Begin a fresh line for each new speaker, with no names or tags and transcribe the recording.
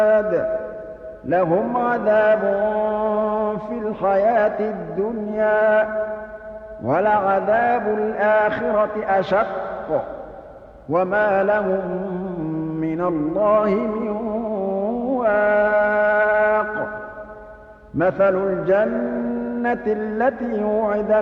لهم عذاب في الحياة الدنيا ولعذاب الآخرة أشق وما لهم من الله من واق مثل الجنة التي وعد